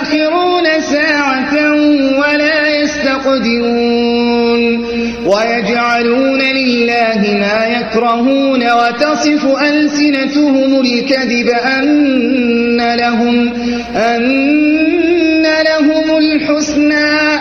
يستأخرون ساعة ولا يستقدمون ويجعلون لله ما يكرهون وتصف ألسنتهم الكذب أن